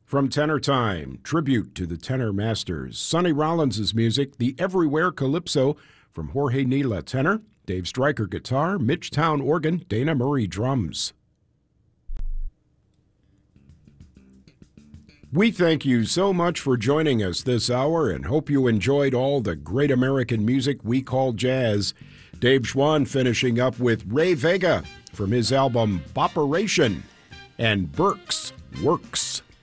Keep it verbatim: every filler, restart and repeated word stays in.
From Tenor Time, tribute to the tenor masters. Sonny Rollins' music, The Everywhere Calypso, from Jorge Nila, tenor, Dave Stryker, guitar, Mitch Town, organ, Dana Murray, drums. We thank you so much for joining us this hour and hope you enjoyed all the great American music we call jazz. Dave Schwann finishing up with Ray Vega from his album Bopperation and Burke's Works.